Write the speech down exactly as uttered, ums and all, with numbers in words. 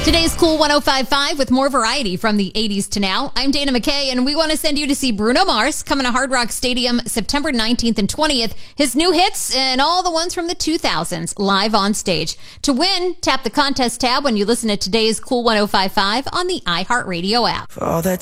Today's Cool one oh five point five with more variety from the eighties to now. I'm Dana McKay, and we want to send you to see Bruno Mars coming to Hard Rock Stadium September nineteenth and twentieth. His new hits and all the ones from the two thousands live on stage. To win, tap the contest tab when you listen to today's Cool one oh five point five on the iHeartRadio app. For all that